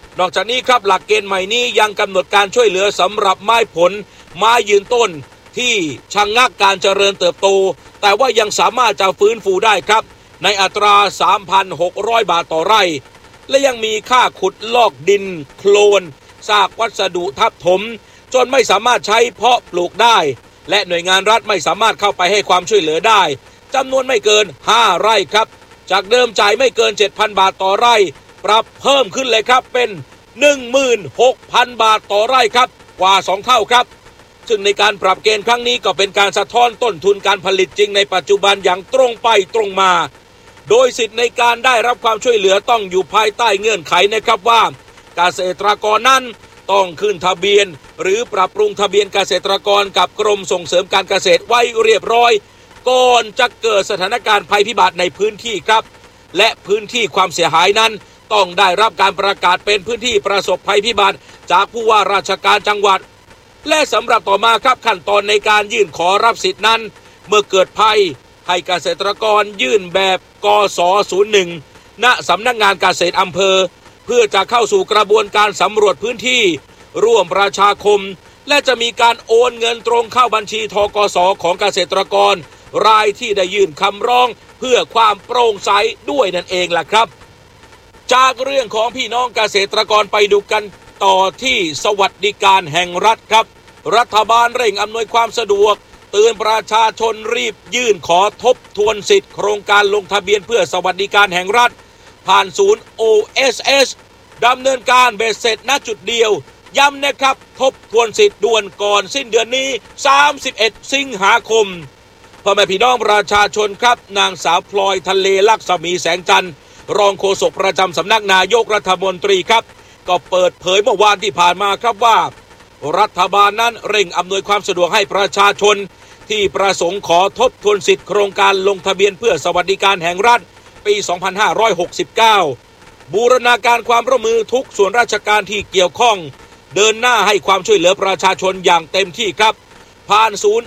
นอกจากนี้ครับหลักเกณฑ์ใหม่นี้ยังกำหนดการช่วยเหลือสำหรับไม้ผลไม้ยืนต้นที่ชะงักการเจริญเติบโตแต่ว่ายังสามารถจะฟื้นฟูได้ครับในอัตรา 3,600 บาทต่อไร่และยังมีค่าขุดลอกดินโคลนซากวัสดุทับถมจนไม่สามารถใช้เพาะปลูกได้และหน่วยงานรัฐไม่สามารถเข้าไปให้ความช่วยเหลือได้จำนวนไม่เกิน5ไร่ครับจากเดิมจ่ายไม่เกิน 7,000 บาทต่อไร่ปรับเพิ่มขึ้นเลยครับเป็น 16,000 บาทต่อไร่ครับกว่า2เท่าครับซึ่งในการปรับเกณฑ์ครั้งนี้ก็เป็นการสะท้อนต้นทุนการผลิตจริงในปัจจุบันอย่างตรงไปตรงมาโดยสิทธิ์ในการได้รับความช่วยเหลือต้องอยู่ภายใต้เงื่อนไขนะครับว่าเกษตรกรนั้นต้องขึ้นทะเบียนหรือปรับปรุงทะเบียนเกษตรกรกับกรมส่งเสริมการเกษตรไว้เรียบร้อยก่อนจะเกิดสถานการณ์ภัยพิบัติในพื้นที่ครับและพื้นที่ความเสียหายนั้นต้องได้รับการประกาศเป็นพื้นที่ประสบภัยพิบัติจากผู้ว่าราชการจังหวัดและสำหรับต่อมาครับขั้นตอนในการยื่นขอรับสิทธินั้นเมื่อเกิดภัยให้เกษตรกรยื่นแบบกส01ณสำนักงานเกษตรอำเภอเพื่อจะเข้าสู่กระบวนการสำรวจพื้นที่ร่วมประชาคมและจะมีการโอนเงินตรงเข้าบัญชีธกสของเกษตรกรรายที่ได้ยื่นคำร้องเพื่อความโปร่งใสด้วยนั่นเองล่ะครับจากเรื่องของพี่น้องเกษตรกรไปดูกันต่อที่สวัสดิการแห่งรัฐครับรัฐบาลเร่งอำนวยความสะดวกเตือนประชาชนรีบยื่นขอทบทวนสิทธิ์โครงการลงทะเบียนเพื่อสวัสดิการแห่งรัฐผ่านศูนย์ OSS ดำเนินการเบ็ดเสร็จณจุดเดียวย้ำนะครับทบทวนสิทธิ์ด่วนก่อนสิ้นเดือนนี้31สิงหาคมพ่อแม่พี่น้องประชาชนครับนางสาวพลอยทะเลลักษมีแสงจันทร์รองโฆษกประจำสำนักนายกรัฐมนตรีครับก็เปิดเผยเมื่อวานที่ผ่านมาครับว่ารัฐบาลนั้นเร่งอำนวยความสะดวกให้ประชาชนที่ประสงค์ขอทบทวนสิทธิ์โครงการลงทะเบียนเพื่อสวัสดิการแห่งรัฐปี 2569 บูรณาการความร่วมมือทุกส่วนราชการที่เกี่ยวข้องเดินหน้าให้ความช่วยเหลือประชาชนอย่างเต็มที่ครับผ่านศูนย์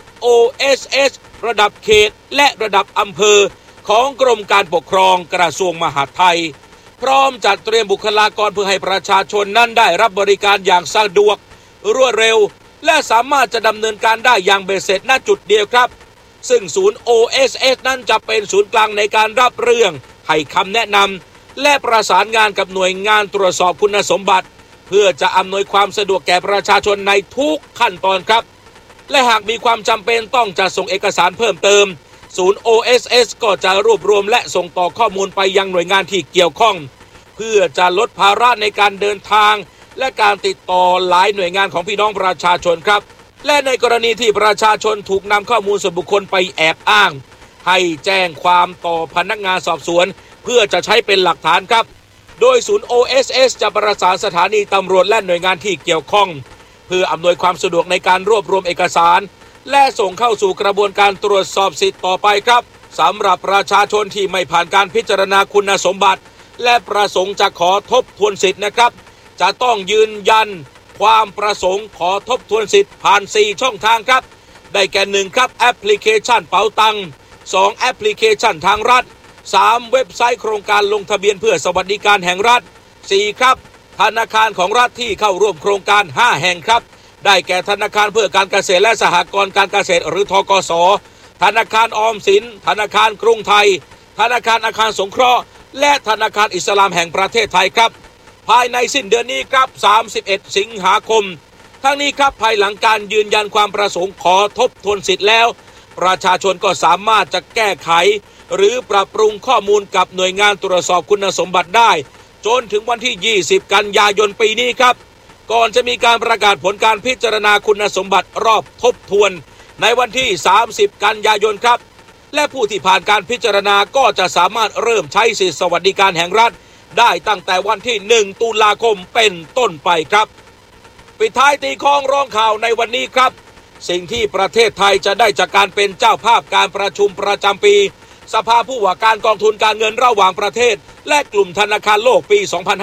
OSS ระดับเขตและระดับอำเภอของกรมการปกครองกระทรวงมหาดไทยพร้อมจัดเตรียมบุคลากรเพื่อให้ประชาชนนั้นได้รับบริการอย่างสะดวกรวดเร็วและสามารถจะดำเนินการได้อย่างเบ็ดเสร็จณจุดเดียวครับซึ่งศูนย์ OSS นั้นจะเป็นศูนย์กลางในการรับเรื่องให้คำแนะนำและประสานงานกับหน่วยงานตรวจสอบคุณสมบัติเพื่อจะอำนวยความสะดวกแก่ประชาชนในทุกขั้นตอนครับและหากมีความจำเป็นต้องจะส่งเอกสารเพิ่มเติมศูนย์ OSS ก็จะรวบรวมและส่งต่อข้อมูลไปยังหน่วยงานที่เกี่ยวข้องเพื่อจะลดภาระในการเดินทางและการติดต่อหลายหน่วยงานของพี่น้องประชาชนครับและในกรณีที่ประชาชนถูกนำข้อมูลส่วนบุคคลไปแอบอ้างให้แจ้งความต่อพนักงานสอบสวนเพื่อจะใช้เป็นหลักฐานครับโดยศูนย์ OSS จะประสานสถานีตำรวจและหน่วยงานที่เกี่ยวข้องเพื่ออำนวยความสะดวกในการรวบรวมเอกสารและส่งเข้าสู่กระบวนการตรวจสอบสิทธิ์ต่อไปครับสำหรับประชาชนที่ไม่ผ่านการพิจารณาคุณสมบัติและประสงค์จะขอทบทวนสิทธิ์นะครับจะต้องยืนยันความประสงค์ขอทบทวนสิทธิ์ผ่าน4ช่องทางครับได้แก่1ครับแอปพลิเคชันเป๋าตังค์2แอปพลิเคชันทางรัฐ3เว็บไซต์โครงการลงทะเบียนเพื่อสวัสดิการแห่งรัฐ4ครับธนาคารของรัฐที่เข้าร่วมโครงการ5แห่งครับได้แก่ธนาคารเพื่อการเกษตรและสหกรณ์การเกษตรหรือธกส.ธนาคารออมสินธนาคารกรุงไทยธนาคารอาคารสงเคราะห์และธนาคารอิสลามแห่งประเทศไทยครับภายในสิ้นเดือนนี้ครับ31สิงหาคมทั้งนี้ครับภายหลังการยืนยันความประสงค์ขอทบทวนสิทธิ์แล้วประชาชนก็สามารถจะแก้ไขหรือปรับปรุงข้อมูลกับหน่วยงานตรวจสอบคุณสมบัติได้จนถึงวันที่20กันยายนปีนี้ครับก่อนจะมีการประกาศผลการพิจารณาคุณสมบัติรอบทบทวนในวันที่30กันยายนครับและผู้ที่ผ่านการพิจารณาก็จะสามารถเริ่มใช้สิทธิสวัสดิการแห่งรัฐได้ตั้งแต่วันที่1ตุลาคมเป็นต้นไปครับปิดท้ายตีคล้องร้องข่าวในวันนี้ครับสิ่งที่ประเทศไทยจะได้จากการเป็นเจ้าภาพการประชุมประจำปีสภาผู้ว่าการกองทุนการเงินระหว่างประเทศและกลุ่มธนาคารโลกปี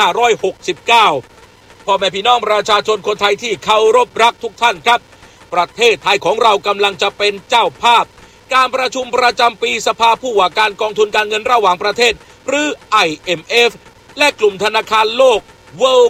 2569 พ่อแม่พี่น้องประชาชนคนไทยที่เคารพรักทุกท่านครับประเทศไทยของเรากำลังจะเป็นเจ้าภาพการประชุมประจำปีสภาผู้ว่าการกองทุนการเงินระหว่างประเทศหรือ IMF และกลุ่มธนาคารโลก World